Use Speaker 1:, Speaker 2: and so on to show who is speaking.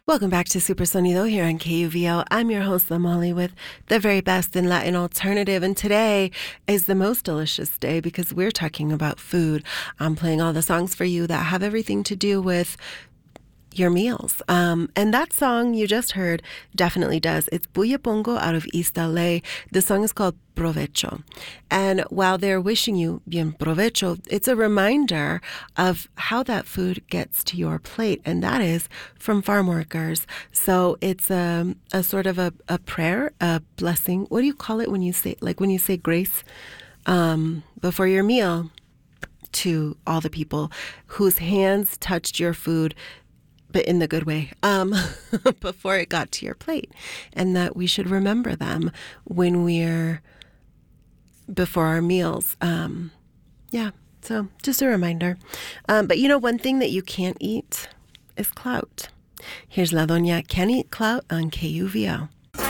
Speaker 1: Welcome back to Super Sonido here on KUVO. I'm your host, Lamali, with the very best in Latin alternative. And today is the most delicious day because we're talking about food. I'm playing all the songs for you that have everything to do with your meals. And that song you just heard definitely does. It's Buya Pongo out of East LA. The song is called Provecho. And while they're wishing you bien provecho, it's a reminder of how that food gets to your plate. And that is from farm workers. So it's a sort of a prayer, a blessing. What do you call it when you say grace before your meal to all the people whose hands touched your food, but in the good way, before it got to your plate, and that we should remember them when we're before our meals. So just a reminder. But one thing that you can't eat is clout. Here's La Doña Can't Eat Clout on KUVO.